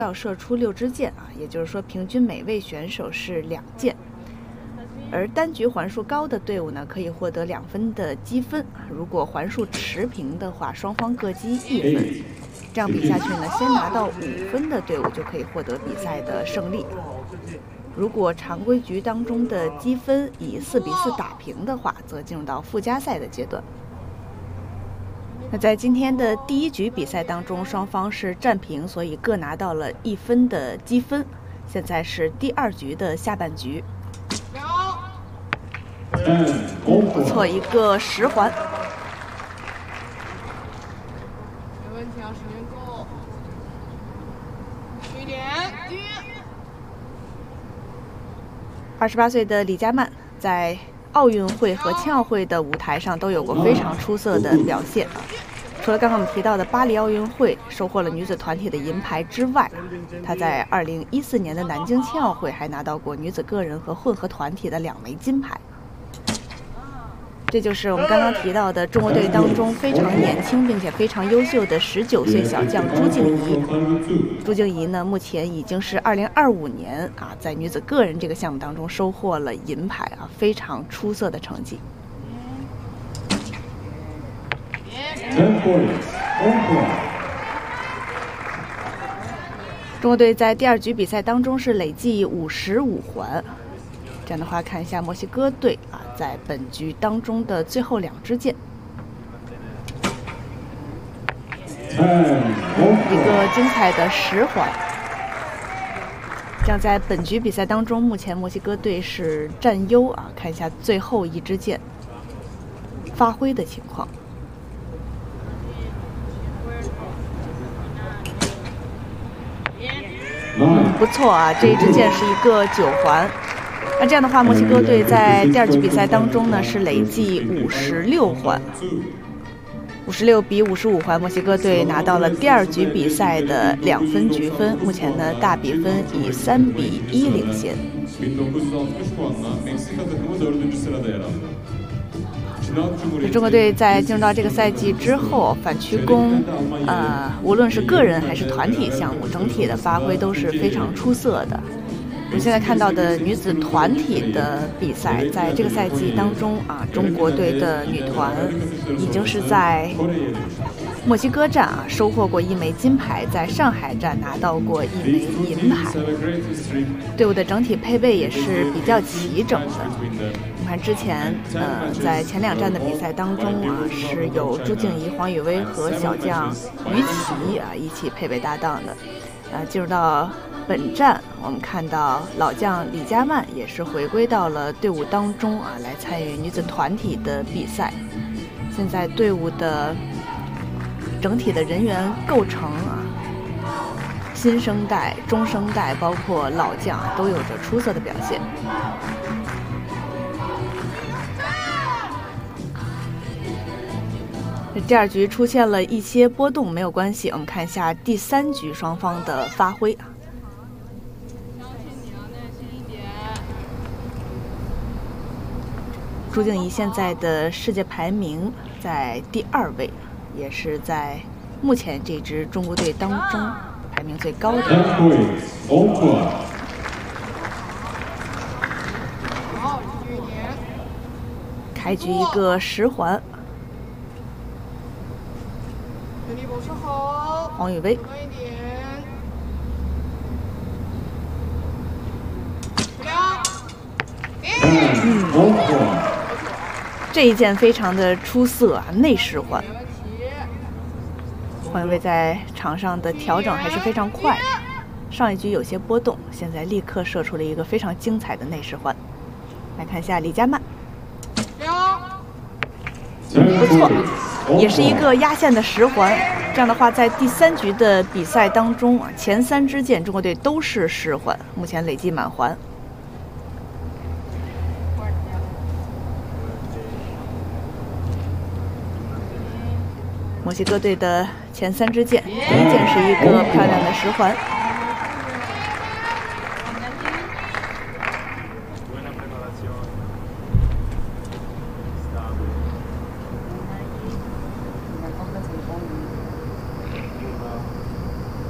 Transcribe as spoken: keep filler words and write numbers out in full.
要射出六支箭啊，也就是说平均每位选手是两箭。而单局环数高的队伍呢，可以获得两分的积分。如果环数持平的话，双方各积一分。这样比下去呢，先拿到五分的队伍就可以获得比赛的胜利。如果常规局当中的积分以四比四打平的话，则进入到附加赛的阶段。那在今天的第一局比赛当中，双方是战平，所以各拿到了一分的积分。现在是第二局的下半局。不错，一个十环。 没问题啊，时间够。一点。 二十八岁的李佳曼在奥运会和青奥会的舞台上都有过非常出色的表现啊！除了刚刚我们提到的巴黎奥运会收获了女子团体的银牌之外，她在二零一四年的南京青奥会还拿到过女子个人和混合团体的两枚金牌。这就是我们刚刚提到的中国队当中非常年轻并且非常优秀的十九岁小将朱静怡。朱静怡呢，目前已经是二零二五年啊，在女子个人这个项目当中收获了银牌啊，非常出色的成绩。中国队在第二局比赛当中是累计五十五环。这样的话，看一下墨西哥队啊，在本局当中的最后两支箭，一个精彩的十环。这样在本局比赛当中，目前墨西哥队是占优啊。看一下最后一支箭发挥的情况。嗯，不错啊，这一支箭是一个九环。那这样的话，墨西哥队在第二局比赛当中呢是累计五十六环，五十六比五十五环，墨西哥队拿到了第二局比赛的两分局分。目前呢，大比分以三比一领先。中国队在进入到这个赛季之后，反曲弓，呃，无论是个人还是团体项目，整体的发挥都是非常出色的。我们现在看到的女子团体的比赛，在这个赛季当中啊，中国队的女团已经是在墨西哥站啊收获过一枚金牌，在上海站拿到过一枚银牌。队伍的整体配备也是比较齐整的。你看之前呃在前两站的比赛当中啊，是有朱静怡、黄雨薇和小将于琦啊一起配备搭档的。呃，进入到本站，我们看到老将李佳曼也是回归到了队伍当中啊，来参与女子团体的比赛。现在队伍的整体的人员构成啊，新生代、中生代，包括老将啊，都有着出色的表现。第二局出现了一些波动，没有关系。我们看一下第三局双方的发挥啊。朱静怡现在的世界排名在第二位，也是在目前这支中国队当中排名最高的。开局一个十环。黄雨薇，嗯，这一箭非常的出色啊，内十环。黄雨薇在场上的调整还是非常快的，上一局有些波动，现在立刻射出了一个非常精彩的内十环。来看一下李佳曼，不错，也是一个压线的十环。这样的话，在第三局的比赛当中啊，前三支箭中国队都是十环，目前累计满环。墨西哥队的前三支箭，第一箭是一个漂亮的十环。